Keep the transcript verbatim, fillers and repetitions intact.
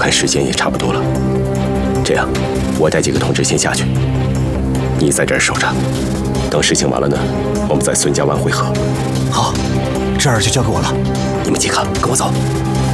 看时间也差不多了。这样，我带几个同志先下去，你在这儿守着。等事情完了呢，我们在孙家湾会合。 好，这儿就交给我了。 你们几个跟我走。